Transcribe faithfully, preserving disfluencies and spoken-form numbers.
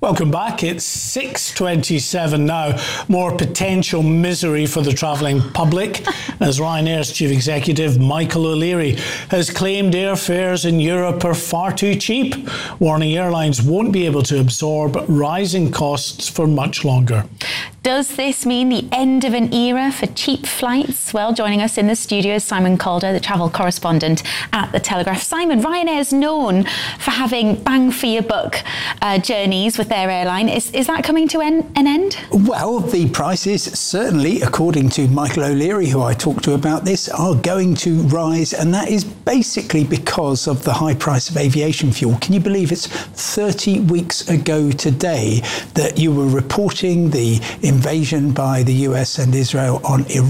Welcome back. It's six twenty-seven now. More potential misery for the travelling public as Ryanair's chief executive Michael O'Leary has claimed airfares in Europe are far too cheap, warning airlines won't be able to absorb rising costs for much longer. Does this mean the end of an era for cheap flights? Well, joining us in the studio is Simon Calder, the travel correspondent at The Telegraph. Simon, Ryanair is known for having bang for your buck uh, journeys with their airline. Is, is that coming to en- an end? Well, the prices certainly, according to Michael O'Leary, who I talked to about this, are going to rise, and that is basically because of the high price of aviation fuel. Can you believe it's thirty weeks ago today that you were reporting the invasion by the U S and Israel on Iran?